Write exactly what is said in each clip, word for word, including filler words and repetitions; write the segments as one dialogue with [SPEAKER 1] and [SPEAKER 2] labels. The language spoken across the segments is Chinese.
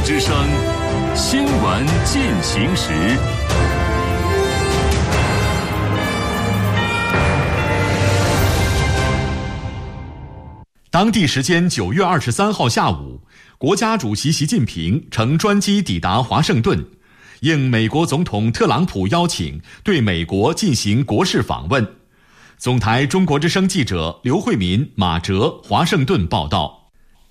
[SPEAKER 1] 之声新闻进行时。当地时间九月二十三号下午，国家主席习近平乘专机抵达华盛顿，应美国总统特朗普邀请，对美国进行国事访问。总台中国之声记者刘慧民、马哲华盛顿报道。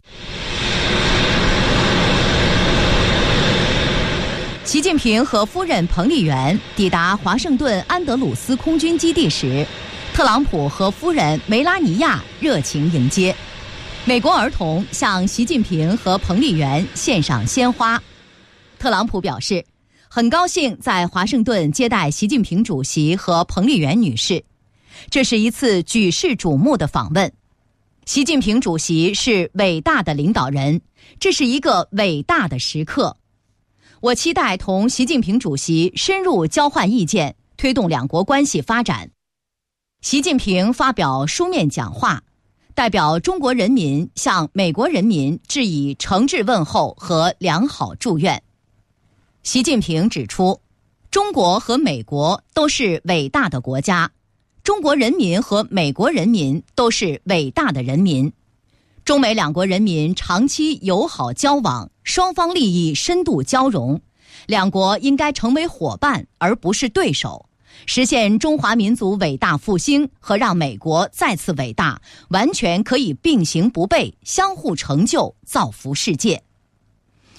[SPEAKER 2] 习近平和夫人彭丽媛抵达华盛顿安德鲁斯空军基地时，特朗普和夫人梅拉尼亚热情迎接。美国儿童向习近平和彭丽媛献上鲜花。特朗普表示，很高兴在华盛顿接待习近平主席和彭丽媛女士，这是一次举世瞩目的访问。习近平主席是伟大的领导人，这是一个伟大的时刻。我期待同习近平主席深入交换意见，推动两国关系发展。习近平发表书面讲话，代表中国人民向美国人民致以诚挚问候和良好祝愿。习近平指出，中国和美国都是伟大的国家，中国人民和美国人民都是伟大的人民。中美两国人民长期友好交往，双方利益深度交融，两国应该成为伙伴而不是对手，实现中华民族伟大复兴和让美国再次伟大，完全可以并行不悖，相互成就，造福世界。